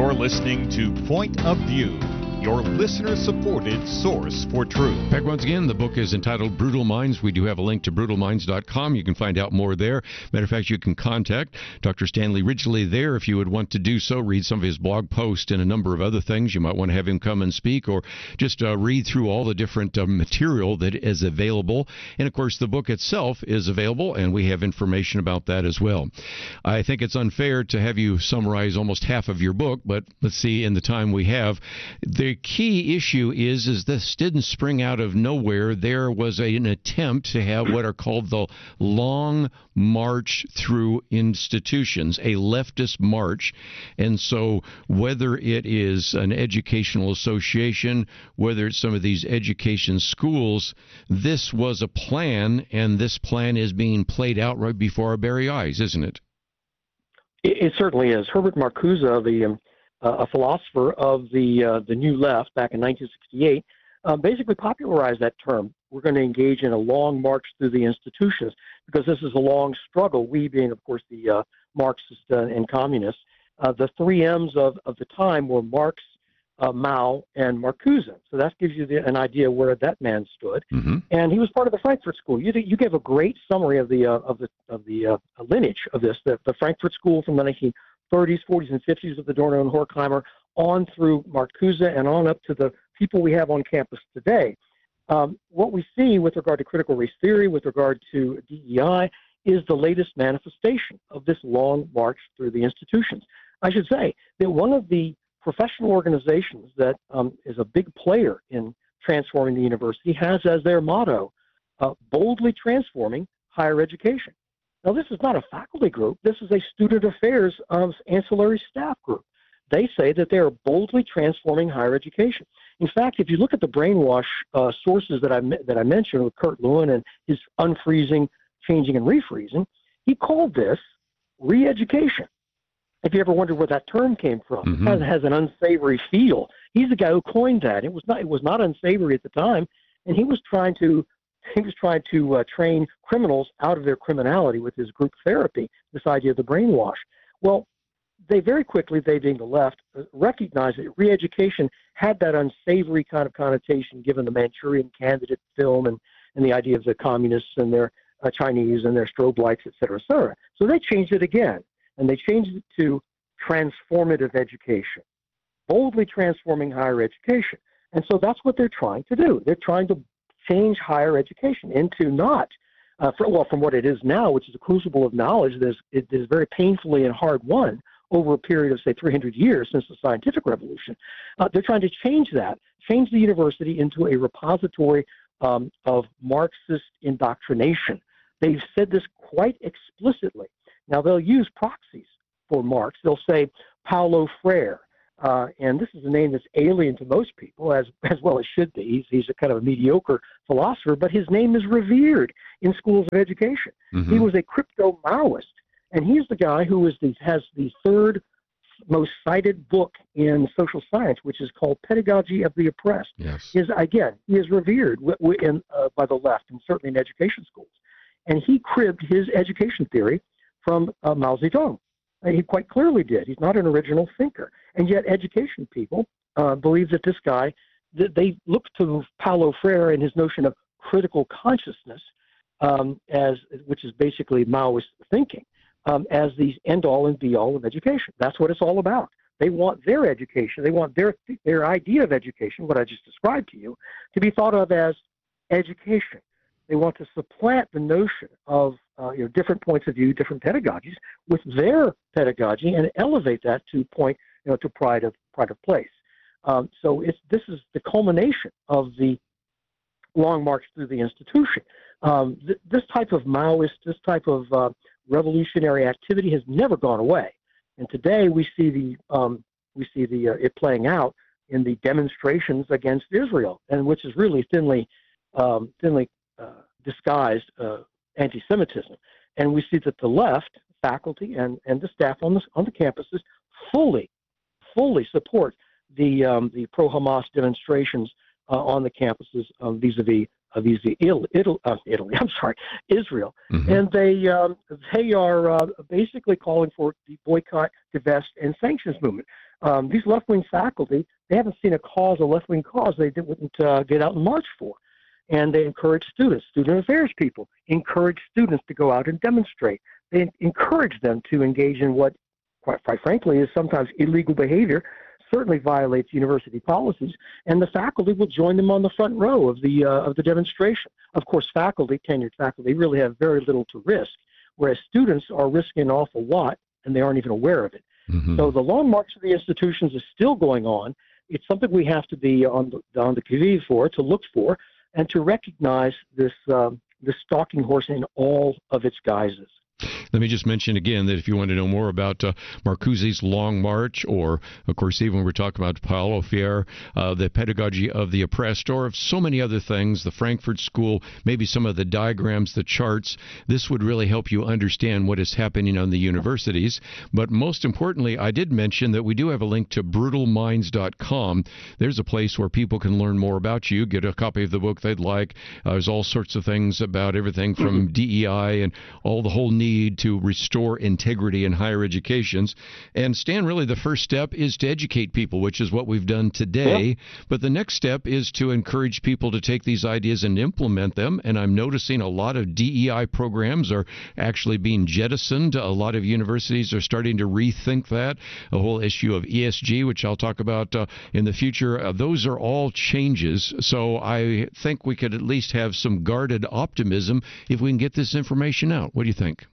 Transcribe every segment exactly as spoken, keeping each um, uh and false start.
You're listening to Point of View, your listener-supported source for truth. Back once again, the book is entitled Brutal Minds. We do have a link to brutal minds dot com. You can find out more there. Matter of fact, you can contact Doctor Stanley Ridgely there if you would want to do so. Read some of his blog posts and a number of other things. You might want to have him come and speak, or just uh, read through all the different uh, material that is available. And, of course, the book itself is available, and we have information about that as well. I think it's unfair to have you summarize almost half of your book, but let's see in the time we have. The key issue is, is this didn't spring out of nowhere. There was a, an attempt to have what are called the long march through institutions, a leftist march. And so whether it is an educational association, whether it's some of these education schools, this was a plan, and this plan is being played out right before our very eyes, isn't it? It, it certainly is. Herbert Marcuse, the um, uh, a philosopher of the uh, the New Left back in nineteen sixty-eight, uh, basically popularized that term. We're going to engage in a long march through the institutions because this is a long struggle. We being, of course, the uh, Marxists uh, and communists. Uh, the three M's of, of the time were Marx, uh, Mao, and Marcuse. So that gives you the, an idea where that man stood. Mm-hmm. And he was part of the Frankfurt School. You you gave a great summary of the uh, of the of the uh, lineage of this. The, the Frankfurt School from the nineteen thirties, forties, and fifties of Adorno and Horkheimer, on through Marcuse and on up to the people we have on campus today. Um, what we see with regard to critical race theory, with regard to D E I, is the latest manifestation of this long march through the institutions. I should say that one of the professional organizations that um, is a big player in transforming the university has as their motto, uh, boldly transforming higher education. Now, this is not a faculty group. This is a student affairs um, ancillary staff group. They say that they are boldly transforming higher education. In fact, if you look at the brainwash uh, sources that I that I mentioned with Kurt Lewin and his unfreezing, changing, and refreezing, he called this re-education. If you ever wondered where that term came from, mm-hmm. it has, has an unsavory feel. He's the guy who coined that. It was not it was not unsavory at the time, and he was trying to he was trying to uh, train criminals out of their criminality with his group therapy. This idea of the brainwash. Well, they very quickly, they being the left, recognized that re-education had that unsavory kind of connotation given the Manchurian Candidate film and, and the idea of the communists and their uh, Chinese and their strobe lights, et cetera, et cetera. So they changed it again, and they changed it to transformative education, boldly transforming higher education. And so that's what they're trying to do. They're trying to change higher education into not, uh, for, well, from what it is now, which is a crucible of knowledge that is, it is very painfully and hard won over a period of, say, three hundred years since the scientific revolution. Uh, they're trying to change that, change the university into a repository um, of Marxist indoctrination. They've said this quite explicitly. Now, they'll use proxies for Marx. They'll say Paulo Freire, uh, and this is a name that's alien to most people, as, as well as should be. He's, he's a kind of a mediocre philosopher, but his name is revered in schools of education. Mm-hmm. He was a crypto-Maoist. And he's the guy who is the, has the third most cited book in social science, which is called Pedagogy of the Oppressed. Yes. Is again, he is revered w- w- in, uh, by the left, and certainly in education schools. And he cribbed his education theory from uh, Mao Zedong. And he quite clearly did. He's not an original thinker. And yet education people uh, believe that this guy, that they look to Paulo Freire and his notion of critical consciousness, um, as which is basically Maoist thinking. Um, as the end-all and be-all of education. That's what it's all about. They want their education, they want their their idea of education, what I just described to you, to be thought of as education. They want to supplant the notion of uh, you know, different points of view, different pedagogies, with their pedagogy and elevate that to point, you know, to pride of pride of place. Um, so it's this is the culmination of the long march through the institution. Um, th- this type of Maoist, this type of uh, revolutionary activity has never gone away, and today we see the um, we see the uh, it playing out in the demonstrations against Israel, and which is really thinly um, thinly uh, disguised uh, anti-Semitism. And we see that the left faculty and, and the staff on the on the campuses fully fully support the um, the pro-Hamas demonstrations uh, on the campuses um, vis-a-vis. Uh, vis-a-vis Italy, Italy, uh, Italy, I'm sorry, Israel, mm-hmm. and they um, they are uh, basically calling for the boycott, divest, and sanctions movement. Um, these left-wing faculty, they haven't seen a cause, a left-wing cause they wouldn't uh, get out and march for. And they encourage students, student affairs people, encourage students to go out and demonstrate. They encourage them to engage in what, quite, quite frankly, is sometimes illegal behavior, certainly violates university policies, and the faculty will join them on the front row of the uh, of the demonstration. Of course, faculty, tenured faculty, really have very little to risk, whereas students are risking an awful lot, and they aren't even aware of it. Mm-hmm. So the long march of the institutions is still going on. It's something we have to be on the, on the qui vive for, to look for, and to recognize this uh, this stalking horse in all of its guises. Let me just mention again that if you want to know more about uh, Marcuse's Long March, or, of course, even when we're talking about Paulo Freire, uh, the pedagogy of the oppressed, or of so many other things, the Frankfurt School, maybe some of the diagrams, the charts, this would really help you understand what is happening on the universities. But most importantly, I did mention that we do have a link to brutal minds dot com. There's a place where people can learn more about you, get a copy of the book they'd like. Uh, there's all sorts of things about everything from D E I and all the whole need to restore integrity in higher educations. And Stan, really the first step is to educate people, which is what we've done today. Yep. But the next step is to encourage people to take these ideas and implement them. And I'm noticing a lot of D E I programs are actually being jettisoned. A lot of universities are starting to rethink that. A whole issue of E S G, which I'll talk about uh, in the future. Uh, those are all changes. So I think we could at least have some guarded optimism if we can get this information out. What do you think?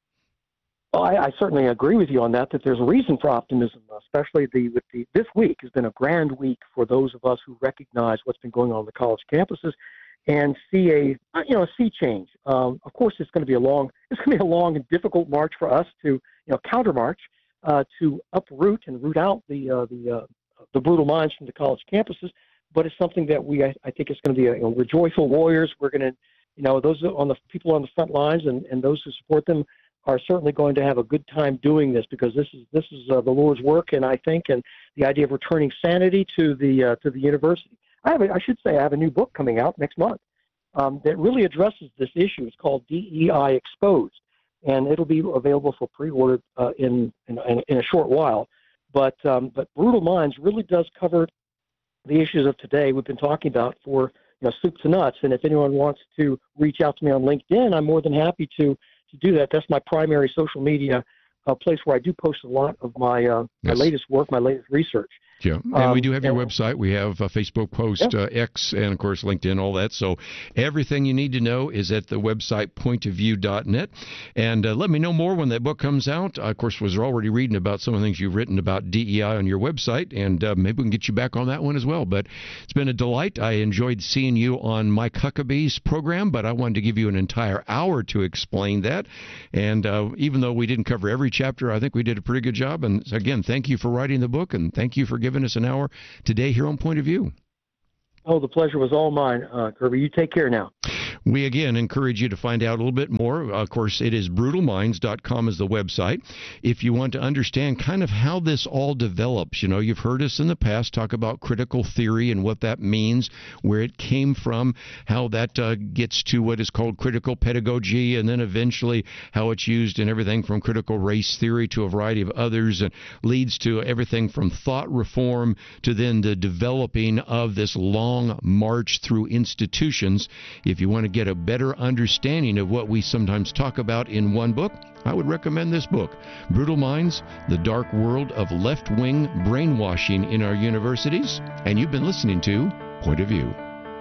Well, I, I certainly agree with you on that, that there's a reason for optimism, especially the, with the, this week has been a grand week for those of us who recognize what's been going on on the college campuses and see a, you know, a sea change. Um, of course, it's going to be a long, it's going to be a long and difficult march for us to, you know, countermarch, uh, to uproot and root out the, uh, the, uh, the brutal minds from the college campuses. But it's something that we, I, I think it's going to be, a, you know, we're joyful warriors. We're going to, you know, those on the people on the front lines and, and those who support them are certainly going to have a good time doing this, because this is this is uh, the Lord's work, and I think, and the idea of returning sanity to the uh, to the university. I have, a, I should say, I have a new book coming out next month um, that really addresses this issue. It's called D E I Exposed, and it'll be available for pre-order uh, in, in in a short while. But um, but Brutal Minds really does cover the issues of today we've been talking about for, you know, soup to nuts. And if anyone wants to reach out to me on LinkedIn, I'm more than happy to. to do that. That's my primary social media uh, place where I do post a lot of my uh, my yes. latest work, my latest research. Yeah, and um, we do have your and, website. We have a Facebook post, yeah. uh, X, and, of course, LinkedIn, all that. So everything you need to know is at the website point of view dot net. And uh, let me know more when that book comes out. Uh, of course, was already reading about some of the things you've written about D E I on your website, and uh, maybe we can get you back on that one as well. But it's been a delight. I enjoyed seeing you on Mike Huckabee's program, but I wanted to give you an entire hour to explain that. And uh, even though we didn't cover every chapter, I think we did a pretty good job. And again, thank you for writing the book, and thank you for giving us an hour today here on Point of View. Oh, the pleasure was all mine, uh, Kirby. You take care now. We, again, encourage you to find out a little bit more. Of course, it is brutal minds dot com is the website. If you want to understand kind of how this all develops, you know, you've heard us in the past talk about critical theory and what that means, where it came from, how that uh, gets to what is called critical pedagogy, and then eventually how it's used in everything from critical race theory to a variety of others, and leads to everything from thought reform to then the developing of this long march through institutions. If you want to get a better understanding of what we sometimes talk about in one book, I would recommend this book, Brutal Minds, The Dark World of Left-Wing Brainwashing in Our Universities. And you've been listening to Point of View.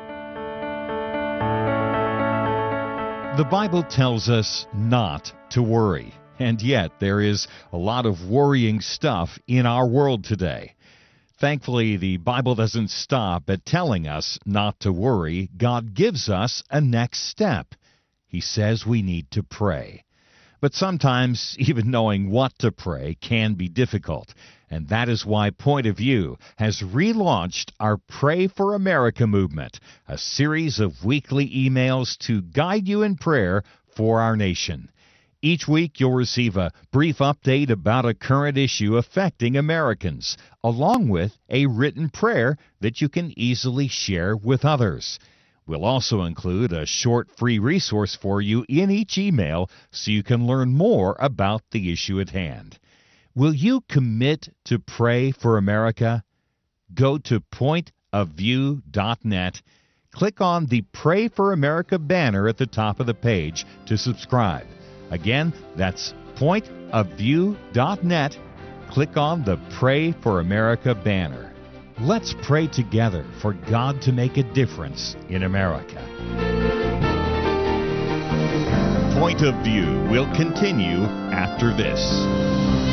The Bible tells us not to worry, and yet there is a lot of worrying stuff in our world today. Thankfully, the Bible doesn't stop at telling us not to worry. God gives us a next step. He says we need to pray. But sometimes even knowing what to pray can be difficult, and that is why Point of View has relaunched our Pray for America movement, a series of weekly emails to guide you in prayer for our nation. Each week you'll receive a brief update about a current issue affecting Americans, along with a written prayer that you can easily share with others. We'll also include a short free resource for you in each email so you can learn more about the issue at hand. Will you commit to pray for America? Go to point of view dot net. Click on the Pray for America banner at the top of the page to subscribe. Again, that's point of view dot net. Click on the Pray for America banner. Let's pray together for God to make a difference in America. Point of View will continue after this.